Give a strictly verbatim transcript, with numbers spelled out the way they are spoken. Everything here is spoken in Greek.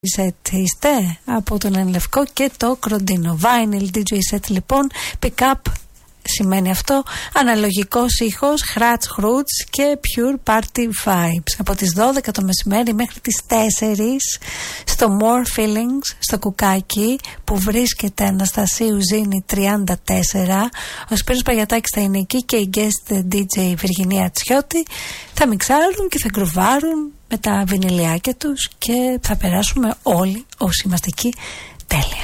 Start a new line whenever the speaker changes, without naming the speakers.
set είστε από τον Ενλευκό και το Κροντίνο. Vinyl ντι τζέι set λοιπόν, pick up σημαίνει αυτό, αναλογικός ήχος, Hratz Roots και Pure Party Vibes. Από τις δώδεκα το μεσημέρι μέχρι τις τέσσερις στο More Feelings, στο Κουκάκι που βρίσκεται Αναστασίου Ζήνη τριάντα τέσσερα. Ο Σπύρος Παγιατάκης θα είναι εκεί και η guest ντι τζέι Βυργινία Τσιώτη θα μιξάρουν και θα γκρουβάρουν με τα βινιλιάκια τους και θα περάσουμε όλοι όσοι είμαστε εκεί τέλεια.